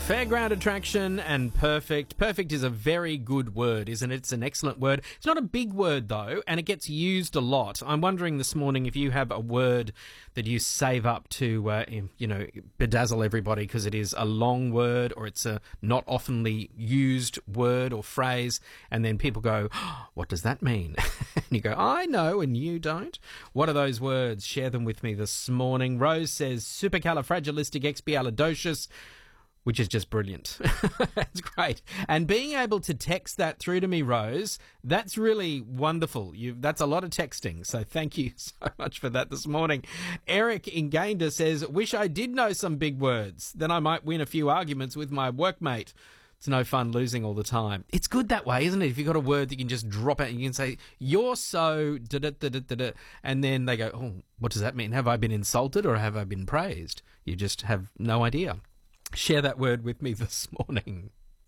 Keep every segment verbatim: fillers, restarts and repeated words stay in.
Fairground attraction and perfect. Perfect is a very good word, isn't it? It's an excellent word. It's not a big word, though, and it gets used a lot. I'm wondering this morning if you have a word that you save up to, uh, you know, bedazzle everybody because it is a long word or it's a not oftenly used word or phrase, and then people go, oh, what does that mean? And you go, I know, and you don't. What are those words? Share them with me this morning. Rose says supercalifragilisticexpialidocious, which is just brilliant. That's great. And being able to text that through to me, Rose, that's really wonderful. You, that's a lot of texting. So thank you so much for that this morning. Eric in Gayndah says, wish I did know some big words. Then I might win a few arguments with my workmate. It's no fun losing all the time. It's good that way, isn't it? If you've got a word that you can just drop out and you can say, you're so da-da-da-da-da-da, and then they go, oh, what does that mean? Have I been insulted or have I been praised? You just have no idea. Share that word with me this morning.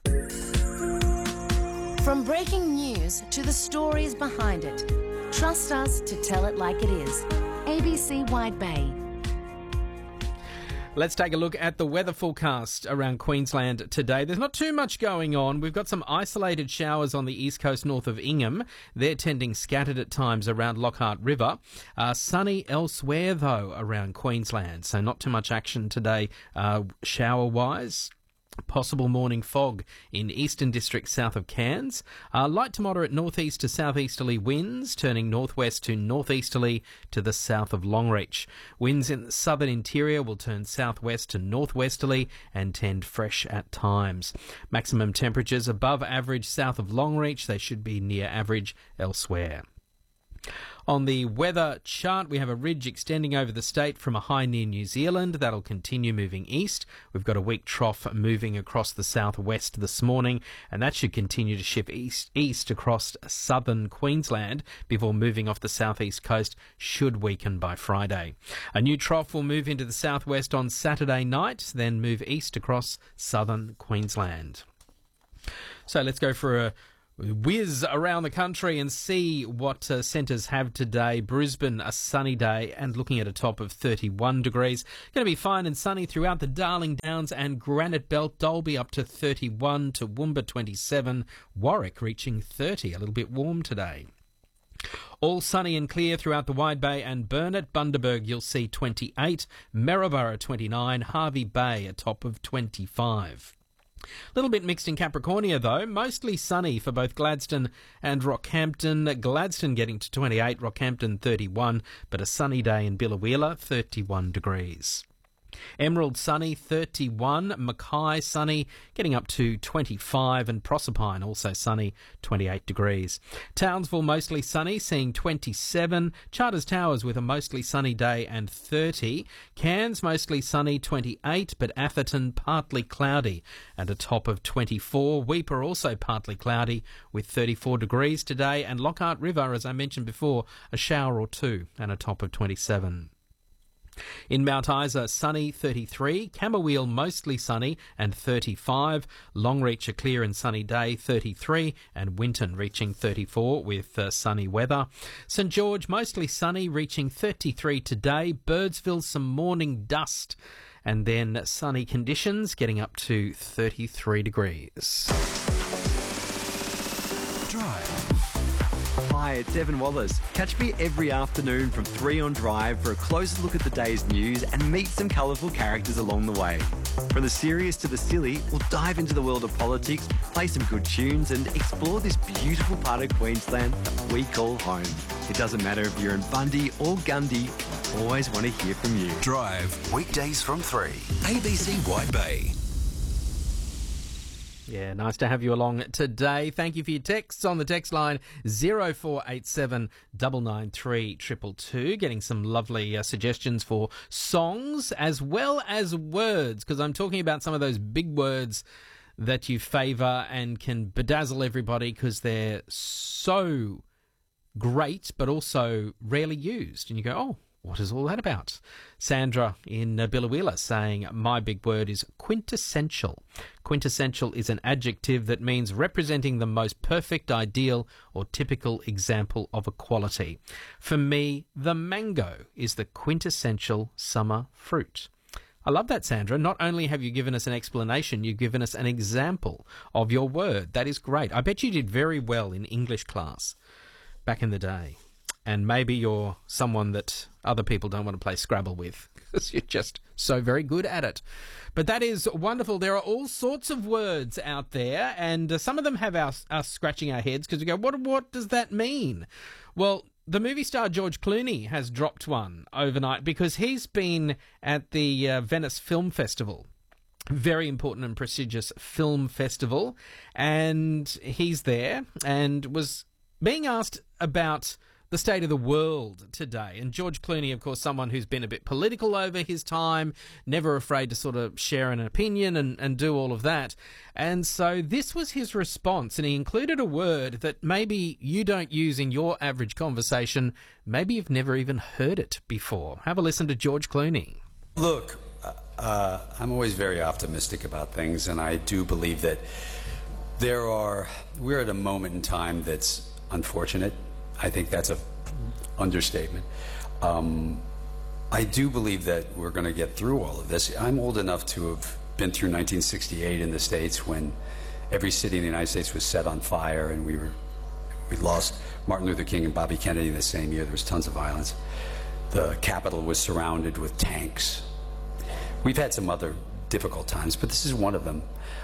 From breaking news to the stories behind it, trust us to tell it like it is. A B C Wide Bay. Let's take a look at the weather forecast around Queensland today. There's not too much going on. We've got some isolated showers on the east coast north of Ingham. They're tending scattered at times around Lockhart River. Uh, sunny elsewhere, though, around Queensland. So not too much action today uh, shower-wise. Possible morning fog in eastern districts south of Cairns. Uh, light to moderate northeast to southeasterly winds, turning northwest to northeasterly to the south of Longreach. Winds in the southern interior will turn southwest to northwesterly and tend fresh at times. Maximum temperatures above average south of Longreach. They should be near average elsewhere. On the weather chart, we have a ridge extending over the state from a high near New Zealand. That'll continue moving east. We've got a weak trough moving across the southwest this morning, and that should continue to shift east, east across southern Queensland before moving off the southeast coast, should weaken by Friday. A new trough will move into the southwest on Saturday night, then move east across southern Queensland. So let's go for a whiz around the country and see what uh, centres have today. Brisbane, a sunny day and looking at a top of thirty-one degrees. Going to be fine and sunny throughout the Darling Downs and Granite Belt. Dalby up to thirty-one, Toowoomba twenty-seven, Warwick reaching thirty, a little bit warm today. All sunny and clear throughout the Wide Bay and Burnett. Bundaberg you'll see twenty-eight, Maryborough twenty-nine, Hervey Bay a top of twenty-five. A little bit mixed in Capricornia, though. Mostly sunny for both Gladstone and Rockhampton. Gladstone getting to twenty-eight, Rockhampton thirty-one, but a sunny day in Biloela, thirty-one degrees. Emerald sunny, thirty-one. Mackay sunny, getting up to twenty-five, and Proserpine also sunny, twenty-eight degrees. Townsville mostly sunny, seeing twenty-seven. Charters Towers with a mostly sunny day and thirty. Cairns mostly sunny, twenty-eight, but Atherton partly cloudy and a top of twenty-four. Weeper also partly cloudy with thirty-four degrees today, and Lockhart River, as I mentioned before, a shower or two and a top of twenty-seven. In Mount Isa, sunny, thirty-three. Camberwell, mostly sunny, and thirty-five. Longreach, a clear and sunny day, thirty-three. And Winton reaching thirty-four with uh, sunny weather. St George, mostly sunny, reaching thirty-three today. Birdsville, some morning dust. And then sunny conditions, getting up to thirty-three degrees. Drive. Hi, it's Evan Wallace. Catch me every afternoon from three on Drive for a closer look at the day's news and meet some colourful characters along the way. From the serious to the silly, we'll dive into the world of politics, play some good tunes and explore this beautiful part of Queensland that we call home. It doesn't matter if you're in Bundy or Gundy, always want to hear from you. Drive, weekdays from three. A B C Wide Bay. Yeah, nice to have you along today. Thank you for your texts on the text line zero four eight seven nine nine three two two two. Getting some lovely uh, suggestions for songs as well as words, because I'm talking about some of those big words that you favour and can bedazzle everybody because they're so great but also rarely used. And you go, oh, what is all that about? Sandra in uh, Biloela saying, my big word is quintessential. Quintessential is an adjective that means representing the most perfect, ideal, or typical example of a quality. For me, the mango is the quintessential summer fruit. I love that, Sandra. Not only have you given us an explanation, you've given us an example of your word. That is great. I bet you did very well in English class back in the day. And maybe you're someone that other people don't want to play Scrabble with because you're just so very good at it. But that is wonderful. There are all sorts of words out there, and uh, some of them have us, us scratching our heads because we go, what, what does that mean? Well, the movie star George Clooney has dropped one overnight because he's been at the uh, Venice Film Festival. Very important and prestigious film festival. And he's there and was being asked about the state of the world today. And George Clooney, of course, someone who's been a bit political over his time, never afraid to sort of share an opinion and, and do all of that. And so this was his response, and he included a word that maybe you don't use in your average conversation. Maybe you've never even heard it before. Have a listen to George Clooney. Look, uh, I'm always very optimistic about things, and I do believe that there are, we're at a moment in time that's unfortunate. I think that's an understatement. Um, I do believe that we're going to get through all of this. I'm old enough to have been through nineteen sixty-eight in the States when every city in the United States was set on fire, and we were we lost Martin Luther King and Bobby Kennedy in the same year. There was tons of violence. The Capitol was surrounded with tanks. We've had some other difficult times, but this is one of them.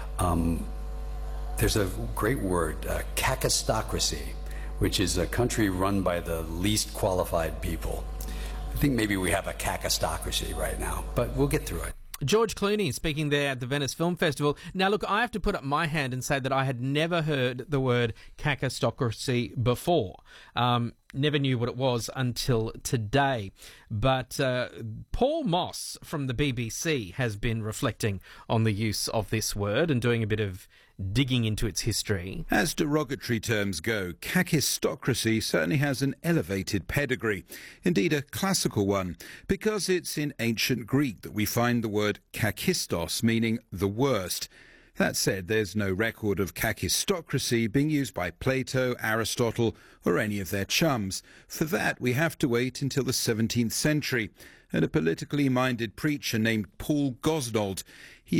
Um, there's a great word, uh, kakistocracy, which is a country run by the least qualified people. I think maybe we have a kakistocracy right now, but we'll get through it. George Clooney speaking there at the Venice Film Festival. Now, look, I have to put up my hand and say that I had never heard the word kakistocracy before. Um, never knew what it was until today. But uh, Paul Moss from the B B C has been reflecting on the use of this word and doing a bit of digging into its history. As derogatory terms go, kakistocracy certainly has an elevated pedigree, indeed a classical one, because it's in ancient Greek that we find the word kakistos, meaning the worst. That said, there's no record of kakistocracy being used by Plato, Aristotle, or any of their chums. For that, we have to wait until the seventeenth century, and a politically minded preacher named Paul Gosnold. He